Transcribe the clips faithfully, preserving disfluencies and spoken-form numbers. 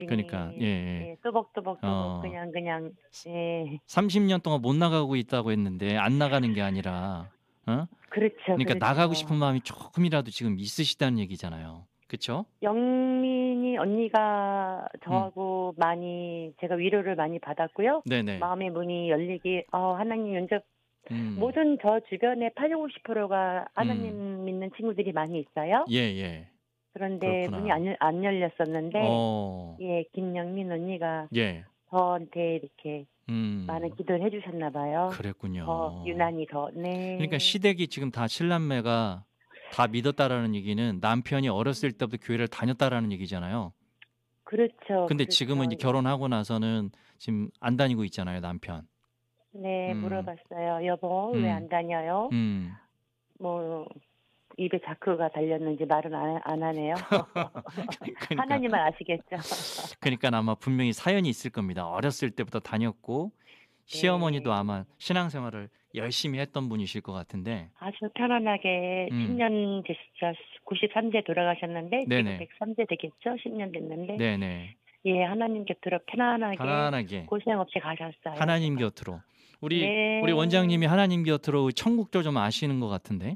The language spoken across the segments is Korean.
그러니까 예, 예. 예, 또박또박또박 어. 그냥 그냥 예. 삼십 년 동안 못 나가고 있다고 했는데 안 나가는 게 아니라 어? 그렇죠, 그러니까 나가고 그렇죠. 싶은 마음이 쪼끔이라도 지금 있으시다는 얘기잖아요. 그쵸? 영민이 언니가 음. 저하고 많이 제가 위로를 많이 받았고요. 네네. 마음의 문이 열리기 어 하나님 연접 음. 모든 저 주변에 팔십, 오십 프로가 음. 하나님 믿는 친구들이 많이 있어요. 예예. 그런데 문이 그렇구나. 안 열 안 열렸었는데 어. 예, 김영민 언니가 예. 저한테 이렇게 많은 음. 기도를 해 주셨나 봐요. 더 그랬군요. 유난히 더. 그러니까 네. 시댁이 지금 다 칠 남매가 다 믿었다라는 얘기는 남편이 어렸을 때부터 교회를 다녔다라는 얘기잖아요. 그렇죠, 근데 지금은 이제 그렇죠. 결혼하고 나서는 지금 안 다니고 있잖아요, 남편. 네, 음. 물어봤어요. "여보 왜 음. 안 다녀요?" 음. 뭐 입에 자크가 달렸는지 말은 안 안 하네요. 그러니까 하나님만 아시겠죠. 그러니까 아마 분명히 사연이 있을 겁니다. 어렸을 때부터 다녔고 시어머니도 네. 아마 신앙생활을 열심히 했던 분이실 것 같은데 아주 편안하게 십 음. 년 되셨죠. 구십삼 세 돌아가셨는데 지금 네네. 백삼 세 되겠죠? 십 년 됐는데. 네네. 예, 하나님 곁으로 편안하게 편안하게 고생 없이 가셨어요, 하나님 제가. 곁으로. 우리 우리 원장님이 네. 하나님 곁으로 천국도 좀 아시는 것 같은데.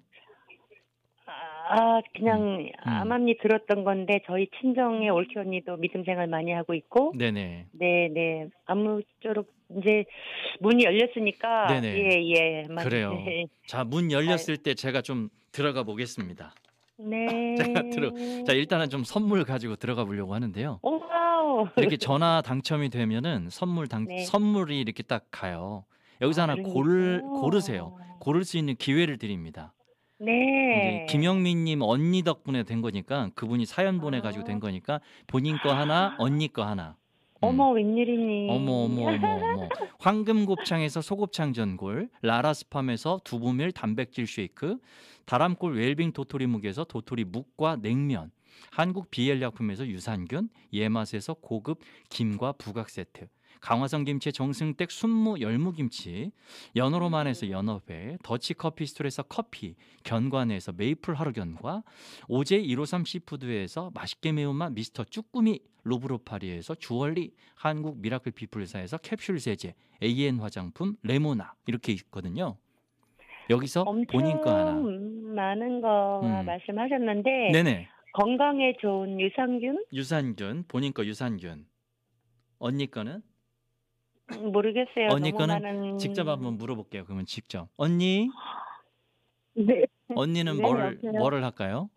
아, 음. 그냥 음. 암암리 들었던 건데 저희 친정의 올케 언니도 믿음 생활 많이 하고 있고 네네. 네네. 아무쪼록 인제 문이 열렸으니까 네네. 예예. 많이 그래요. 자, 문 잘 열렸을 때 제가 좀 들어가 보겠습니다. 제가 들어 자, 네. 일단은 좀 선물 가지고 들어가 보려고 하는데요. 오 와우. 이렇게 전화 당첨이 되면은 선물 당 네. 선물이 이렇게 딱 가요. 여기서 아, 하나 그런 게 골 고르세요. 있어요? 고를 수 있는 기회를 드립니다. 인제 네. 김영민 님 언니 덕분에 된 거니까 그분이 사연 보내 가지고 된 아. 거니까 본인 거 하나, 언니 거 하나. 음. 어머, 어머, 웬일이니. 어머, 어머, 어머. 황금곱창에서 소곱창 전골, 라라스팜에서 두부밀 단백질 쉐이크, 다람골 웰빙 도토리 묵에서 도토리 묵과 냉면, 한국 비엘약품에서 유산균, 예맛에서 고급 김과 부각 세트, 강화성 김치의 정승댁 순무 열무김치, 연어로만에서 연어회, 더치커피 스토리에서 커피, 견과내에서 메이플 하루견과, 오제 일오삼 시푸드에서 맛있게 매운맛 미스터 쭈꾸미 로브로파리에서 주얼리, 한국 미라클 피플사에서 캡슐 세제, 에이엔 화장품 레모나 이렇게 있거든요. 여기서 본인 거 하나. 엄청 많은 거 음. 말씀하셨는데 네네. 건강에 좋은 유산균? 유산균, 본인 거 유산균. 언니 거는? 음, 모르겠어요. 언니 너무 거는 직접 많은. 한번 물어볼게요. 그러면 직접. 언니, 네. 언니는 네, 뭐를 여보세요. 뭐를 할까요?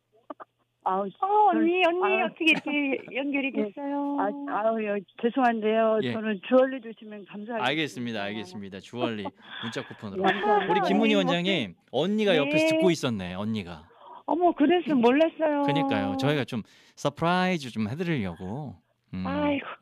아우, 어, 저는 언니, 언니 아우, 어떻게 이렇게 연결이 네. 됐어요? 아, 아우, 여, 죄송한데요. 예. 저는 주얼리 주시면 알겠습니다. 감사하겠습니다. 알겠습니다. 주얼리 문자 쿠폰으로. 우리 감사합니다. 김문희 언니 목소리. 원장님, 언니가 옆에서 듣고 네. 있었네. 언니가. 어머, 그랬으면 그니까요. 몰랐어요. 저희가 좀 서프라이즈 좀 해드리려고. 음. 아이고.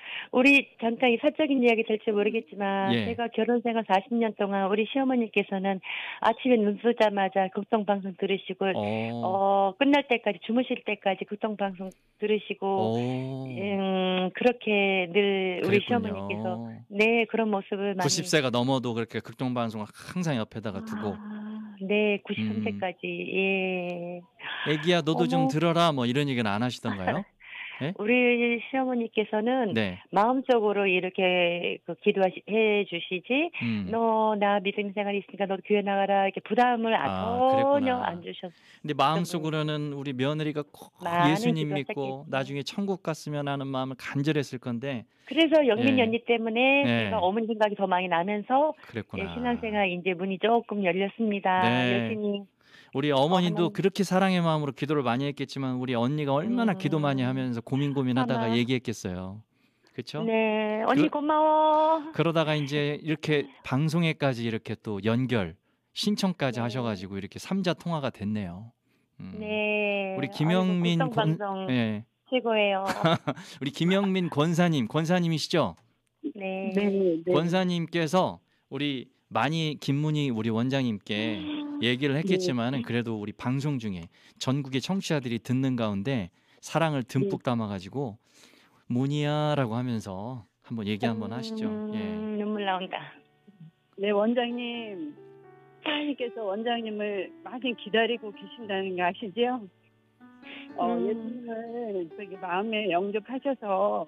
우리 잠깐 이 사적인 이야기 될지 모르겠지만 예. 제가 결혼 생활 사십 년 동안 우리 시어머니께서는 아침에 눈 뜨자마자 극동 방송 들으시고 어. 어 끝날 때까지 주무실 때까지 극동 방송 들으시고 어. 음 그렇게 늘 우리 시어머니께서 그랬군요. 네, 그런 모습을 구십 많이. 세가 넘어도 그렇게 극동 방송을 항상 옆에다가 두고. 아, 네, 구십삼 음. 세까지. 예. "애기야 너도 좀 어머. 들어라." 뭐 이런 얘기는 안 하시던가요? 예? 우리 시어머니께서는 네. 마음속으로 이렇게 그 기도하시 해 주시지 음. "너 나 믿음 생활이 있으니까 너도 교회 나가라." 이렇게 부담을 아 아, 전혀 안 그랬구나. 주셨던 근데 분이세요. 마음속으로는 우리 며느리가 꼭 많은 예수님 기도하셨겠죠. 믿고 나중에 천국 갔으면 하는 마음은 간절했을 건데 그래서 영민이 예. 언니 때문에 제가 예. 어머니 생각이 더 많이 나면서 예, 그랬구나. 신앙생활 인제 문이 쪼끔 열렸습니다. 네. 열심히 우리 어 어머님도 하나님. 그렇게 사랑의 마음으로 기도를 많이 했겠지만 우리 언니가 얼마나 기도 많이 음. 하면서 고민 고민하다가 아마. 얘기했겠어요. 그쵸? 네. 언니 그러 고마워. 그러다가 인제 이렇게 방송에까지 이렇게 또 연결 신청까지 하셔 네. 가지고 이렇게 삼자 통화가 됐네요. 음. 우리 네. 아이고, 김영민 극동 권 방송 예. 최고예요. 우리 김영민 권사님, 권사님이시죠? 네. 네, 네. 권사님께서 우리 많이 김문희 우리 원장님께 얘기를 네, 했겠지만은 그래도 우리 방송 중에 전국의 청취자들이 듣는 가운데 사랑을 네. 듬뿍 담아 가지고 "문희야"라고 하면서 한번 얘기 한번 하시죠. 예. 음, 눈물 나온다. 네, 원장님. 하나님께서 원장님을 많이 기다리고 계신다는 거 아시죠? 어, 음. 예수님을 저기 마음에 영접하셔서